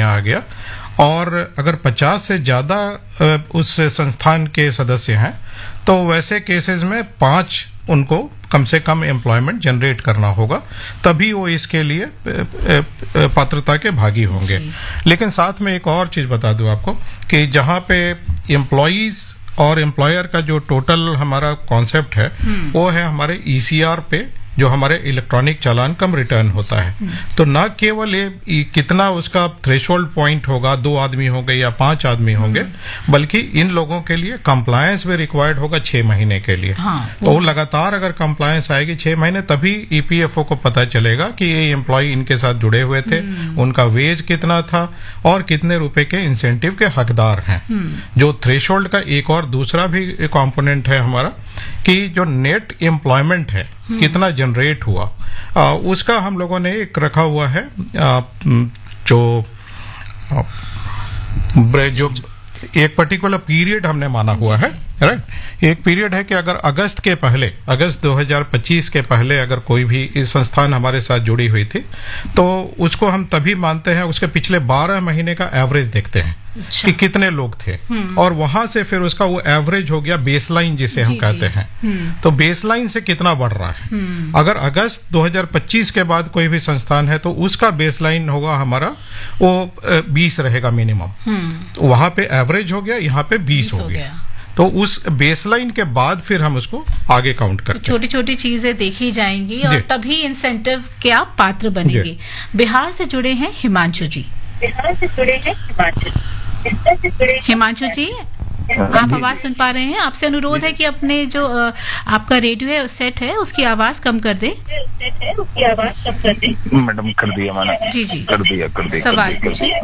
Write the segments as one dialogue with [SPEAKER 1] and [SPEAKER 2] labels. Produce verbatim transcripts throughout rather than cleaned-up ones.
[SPEAKER 1] आ गया। और अगर पचास से ज़्यादा उस संस्थान के सदस्य हैं तो वैसे केसेस में पाँच उनको कम से कम एम्प्लॉयमेंट जनरेट करना होगा, तभी वो इसके लिए पात्रता के भागी होंगे। लेकिन साथ में एक और चीज़ बता दूं आपको कि जहाँ पे एम्प्लॉयज़ और एम्प्लॉयर का जो टोटल हमारा कॉन्सेप्ट है वो है हमारे ईसीआर पे, जो हमारे इलेक्ट्रॉनिक चालान कम रिटर्न होता है। तो न केवल ये कितना उसका थ्रेशोल्ड पॉइंट होगा, दो आदमी होंगे या पांच आदमी होंगे, बल्कि इन लोगों के लिए कंप्लायंस भी रिक्वायर्ड होगा छह महीने के लिए। हाँ, तो लगातार अगर कंप्लायंस आएगी छह महीने, तभी ईपीएफओ को पता चलेगा कि ये एम्प्लॉय इनके साथ जुड़े हुए थे, उनका वेज कितना था और कितने रुपए के इंसेंटिव के हकदार हैं। जो थ्रेशोल्ड का एक और दूसरा भी कंपोनेंट है हमारा कि जो नेट एम्प्लॉयमेंट है कितना जनरेट हुआ, आ, उसका हम लोगों ने एक रखा हुआ है। आ, जो आ, जो एक पर्टिकुलर पीरियड हमने माना हुआ है, राइट। एक पीरियड है कि अगर अगस्त के पहले, अगस्त दो हज़ार पच्चीस के पहले अगर कोई भी इस संस्थान हमारे साथ जुड़ी हुई थी तो उसको हम तभी मानते हैं, उसके पिछले बारह महीने का एवरेज देखते हैं। अच्छा। कि कितने लोग थे, और वहां से फिर उसका वो एवरेज हो गया बेसलाइन जिसे हम कहते हैं। तो बेसलाइन से कितना बढ़ रहा है, अगर अगस्त दो हज़ार पच्चीस के बाद कोई भी संस्थान है तो उसका बेसलाइन होगा हमारा वो बीस रहेगा मिनिमम। वहां पे एवरेज हो गया, यहाँ पे बीस हो गया। तो उस बेसलाइन के बाद फिर हम उसको आगे काउंट करते हैं।
[SPEAKER 2] छोटी छोटी चीजें देखी जाएंगी और तभी इंसेंटिव के आप पात्र बनेंगे। बिहार से जुड़े हैं हिमांशु जी।
[SPEAKER 3] बिहार से जुड़े हैं हिमांशु
[SPEAKER 2] हिमांशु जी, आप आवाज सुन पा रहे हैं? आपसे अनुरोध है कि अपने जो आपका रेडियो है सेट है उसकी आवाज कम कर दे।
[SPEAKER 3] उसकी आवाज कम कर दे।
[SPEAKER 4] मैडम कर दिया मैंने।
[SPEAKER 2] जी जी
[SPEAKER 4] कर दिया कर दिया
[SPEAKER 2] सवाल पूछिए।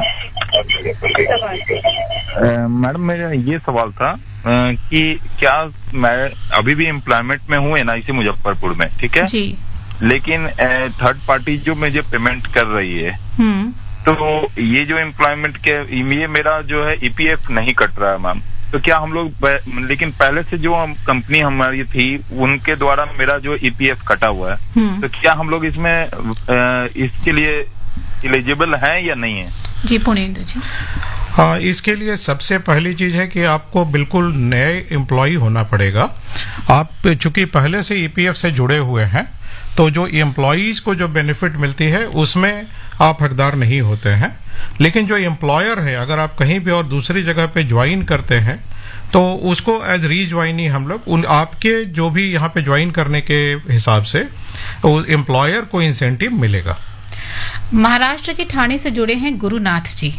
[SPEAKER 4] मैडम मेरा ये सवाल था कि क्या मैं अभी भी एम्प्लॉयमेंट में हूँ एनआईसी मुजफ्फरपुर में, ठीक है
[SPEAKER 2] जी,
[SPEAKER 4] लेकिन थर्ड पार्टी जो मुझे पेमेंट कर रही है, तो ये जो एम्प्लॉयमेंट के ये मेरा जो है ईपीएफ नहीं कट रहा है मैम। तो क्या हम लोग, लेकिन पहले से जो हम कंपनी हमारी थी उनके द्वारा मेरा जो ईपीएफ कटा हुआ है, तो क्या हम लोग इसमें इसके लिए एलिजिबल हैं या नहीं है?
[SPEAKER 2] जी पुणेंद्र जी।
[SPEAKER 1] हाँ, इसके लिए सबसे पहली चीज है कि आपको बिल्कुल नए एम्प्लॉय होना पड़ेगा। आप चूंकि पहले से ईपीएफ से जुड़े हुए हैं तो जो एम्प्लॉयज को जो बेनिफिट मिलती है उसमें आप हकदार नहीं होते हैं। लेकिन जो एम्प्लॉयर है, अगर आप कहीं भी और दूसरी जगह पे ज्वाइन करते हैं तो उसको एज रीज्वाइनी हम लोग उन आपके जो भी यहाँ पे ज्वाइन करने के हिसाब से तो एम्प्लॉयर को इंसेंटिव मिलेगा।
[SPEAKER 2] महाराष्ट्र के ठाणे से जुड़े हैं गुरुनाथ जी।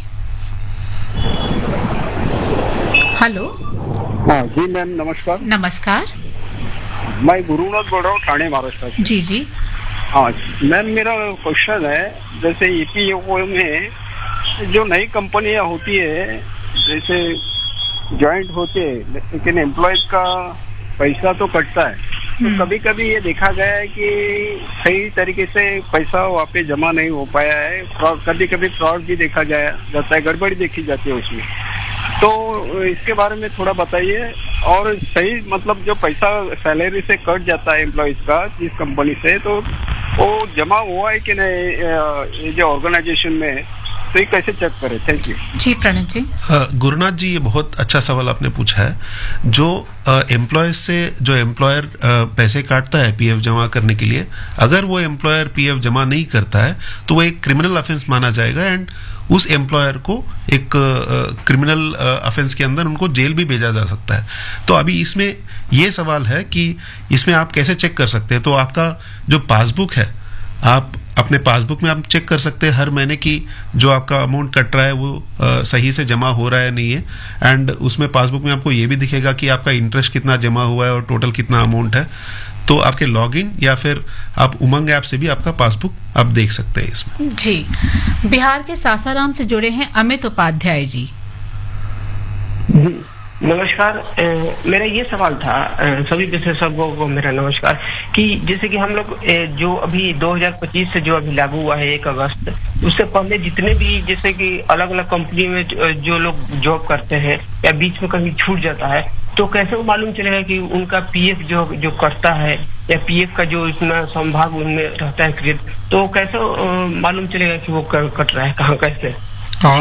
[SPEAKER 2] हेलो।
[SPEAKER 5] हाँ जी मैम, नमस्कार।
[SPEAKER 2] नमस्कार,
[SPEAKER 5] मैं गुरुनाथ बोल रहा हूँ ठाणे महाराष्ट्र से।
[SPEAKER 2] जी जी।
[SPEAKER 5] हाँ मैम, मेरा क्वेश्चन है, जैसे ईपीएफओ में जो नई कंपनियां होती है, जैसे ज्वाइंट होते हैं, लेकिन एम्प्लॉयज का पैसा तो कटता है, तो कभी कभी ये देखा गया है कि सही तरीके से पैसा वहाँ पे जमा नहीं हो पाया है, फ्रॉड, कभी कभी फ्रॉड भी देखा जाया जाता है, गड़बड़ी देखी जाती है उसमें। तो इसके बारे में थोड़ा बताइए। और सही मतलब जो पैसा सैलरी से कट जाता है एम्प्लॉयज का जिस कंपनी से, तो वो जमा हुआ है कि नहीं ये जो ऑर्गेनाइजेशन में, तो ये कैसे चेक करें? थैंक यू
[SPEAKER 2] जी। प्रणव जी।
[SPEAKER 6] गुरुनाथ जी, ये बहुत अच्छा सवाल आपने पूछा है। जो एम्प्लॉय से जो एम्प्लॉयर पैसे काटता है पीएफ जमा करने के लिए, अगर वो एम्प्लॉयर पीएफ जमा नहीं करता है तो वो एक क्रिमिनल ऑफेंस माना जाएगा एंड उस एम्प्लॉयर को एक क्रिमिनल ऑफेंस के अंदर उनको जेल भी भेजा जा सकता है। तो अभी इसमें ये सवाल है कि इसमें आप कैसे चेक कर सकते हैं। तो आपका जो पासबुक है, आप अपने पासबुक में आप चेक कर सकते हैं हर महीने की जो आपका अमाउंट कट रहा है वो आ, सही से जमा हो रहा है नहीं है। एंड उसमें पासबुक में आपको ये भी दिखेगा कि आपका इंटरेस्ट कितना जमा हुआ है और टोटल कितना अमाउंट है। तो आपके लॉगिन या फिर आप उमंग ऐप से भी आपका पासबुक आप देख सकते हैं इसमें।
[SPEAKER 2] जी। बिहार के सासाराम से जुड़े हैं अमित उपाध्याय जी।
[SPEAKER 7] नमस्कार। ए, मेरा ये सवाल था, ए, सभी विशेषज्ञों को मेरा नमस्कार, कि जैसे कि हम लोग जो अभी दो हज़ार पच्चीस से जो अभी लागू हुआ है एक अगस्त, उससे पहले जितने भी जैसे कि अलग अलग कंपनी में जो लोग जॉब करते हैं या बीच में कहीं छूट जाता है, तो कैसे वो मालूम चलेगा कि उनका पीएफ जो जो कटता है या पीएफ का जो इतना संभाग उनमें रहता है क्रेडिट, तो कैसे मालूम चलेगा कि वो कट रहा है, कहाँ कैसे?